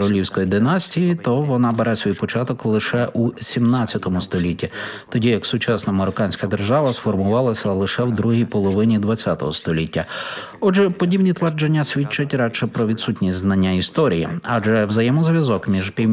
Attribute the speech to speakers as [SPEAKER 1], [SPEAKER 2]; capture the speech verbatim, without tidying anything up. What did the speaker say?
[SPEAKER 1] королівської династії, то вона бере свій початок лише у сімнадцятому столітті, тоді як сучасна марокканська держава сформувалася лише в другій половині ХХ століття. Отже, подібні твердження свідчать радше про відсутність знання історії, адже взаємозв'язок між